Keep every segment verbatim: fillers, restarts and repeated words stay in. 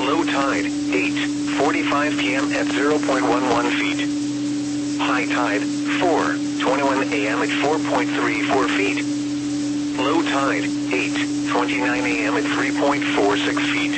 Low tide, eight forty-five p m at zero point one one feet. High tide, four twenty-one a m at four point three four feet. Low tide, eight twenty-nine a m at three point four six feet.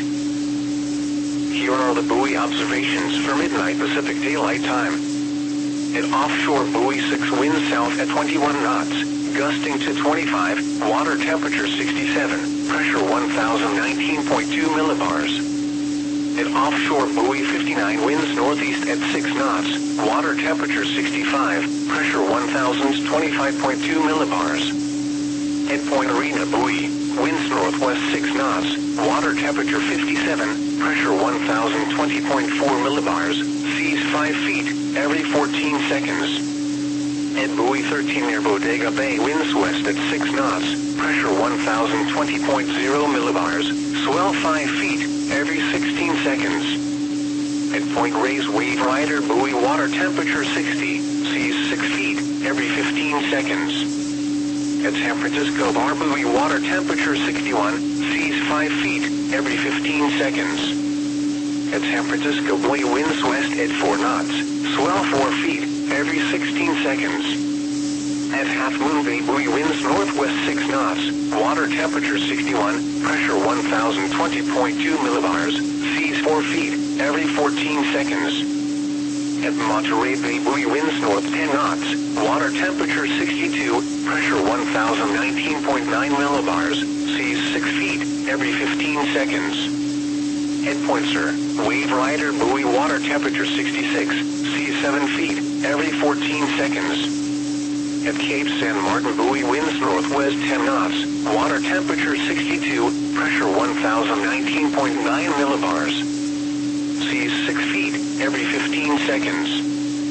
Here are the buoy observations for midnight Pacific Daylight Time. At offshore buoy six, wind south at twenty-one knots, gusting to twenty-five, water temperature sixty-seven, pressure one thousand nineteen point two millibars. At offshore buoy fifty-nine, winds northeast at six knots, water temperature sixty-five, pressure one thousand twenty-five point two millibars. At Point Arena buoy, winds northwest six knots, water temperature fifty-seven, pressure one thousand twenty point four millibars, seas five feet every fourteen seconds. At buoy thirteen near Bodega Bay, winds west at six knots, pressure one thousand twenty point zero millibars, swell five feet every sixteen seconds. At Point Reyes Wave Rider buoy, water temperature sixty, seas six feet every fifteen seconds. At San Francisco Bar buoy, water temperature sixty-one, seas five feet every fifteen seconds. At San Francisco buoy, winds west at four knots, swell four feet every sixteen seconds. At Half Moon Bay buoy, winds northwest six knots, water temperature sixty-one, pressure one thousand twenty point two millibars, seas four feet every fourteen seconds. At Monterey Bay buoy, winds north ten knots, water temperature sixty-two, pressure one thousand nineteen point nine millibars, seas six feet every fifteen seconds. At Point Sur, Wave Rider buoy, water temperature sixty-six, seas seven feet every fourteen seconds. At Cape San Martin buoy, winds northwest ten knots, water temperature sixty-two, pressure one thousand nineteen point nine millibars, seas six feet every fifteen seconds.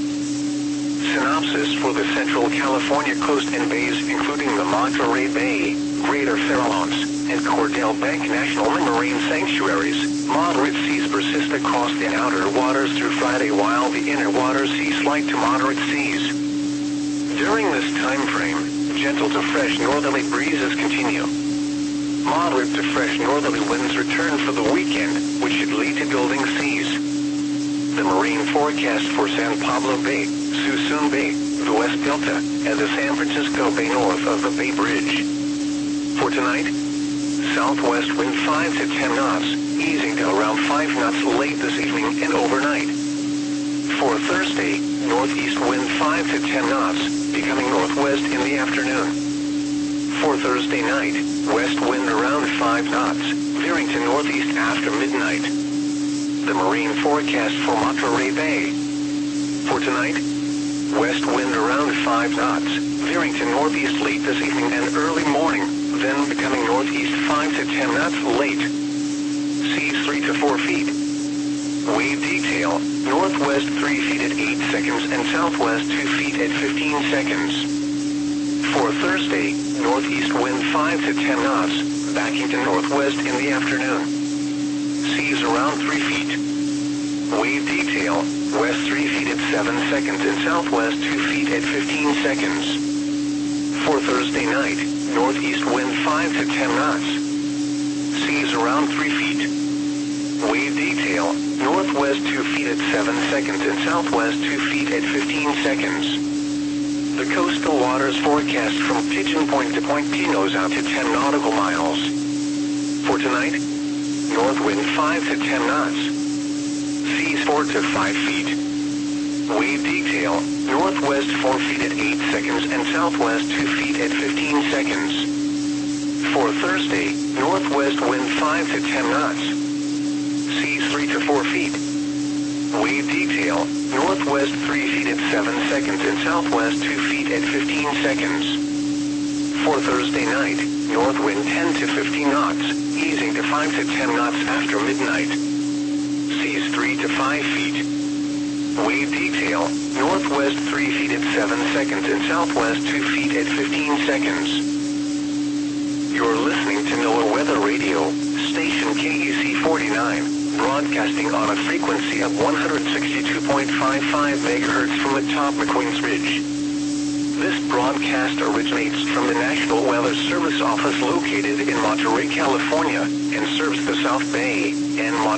Synopsis for the Central California coast and bays, including the Monterey Bay, Greater Farallones, and Cordell Bank National Marine Sanctuaries. Moderate seas persist across the outer waters through Friday, while the inner waters see slight to moderate seas. During this time frame, gentle to fresh northerly breezes continue. Moderate to fresh northerly winds return for the weekend, which should lead to building seas. The marine forecast for San Pablo Bay, Suisun Bay, the West Delta, and the San Francisco Bay north of the Bay Bridge. For tonight, southwest wind five to ten knots, easing to around five knots late this evening and overnight. For Thursday, northeast wind five to ten knots, becoming northwest in the afternoon. For Thursday night, west wind around five knots, veering to northeast after midnight. The marine forecast for Monterey Bay. For tonight, west wind around five knots, veering to northeast late this evening and early morning, then becoming northeast five to ten knots late. Seas three to four feet. Wave detail, northwest three feet at eight seconds and southwest two feet at fifteen seconds. For Thursday, northeast wind five to ten knots, backing to northwest in the afternoon. Seas around three feet. Wave detail, west three feet at seven seconds and southwest two feet at fifteen seconds. For Thursday night, northeast wind five to ten knots. Seas around three feet. Wave detail, northwest two feet at seven seconds and southwest two feet at fifteen seconds. The coastal waters forecast from Pigeon Point to Point Pinos out to ten nautical miles. For tonight, north wind five to ten knots. Seas four to five feet. Wave detail, northwest four feet at eight seconds and southwest two feet at fifteen seconds. For Thursday, northwest wind five to ten knots. Seas three to four feet. Wave detail, northwest three feet at seven seconds and southwest two feet at fifteen seconds. For Thursday night, north wind ten to fifteen knots, easing to five to ten knots after midnight. Seas three to five feet. Wave detail, northwest three feet at seven seconds and southwest two feet at fifteen seconds. You're listening to NOAA Weather Radio, station K E C forty-nine, broadcasting on a frequency of one hundred sixty-two point five five megahertz from the top McQueen's Ridge. This broadcast originates from the National Weather Service office located in Monterey, California, and serves the South Bay and Monterey.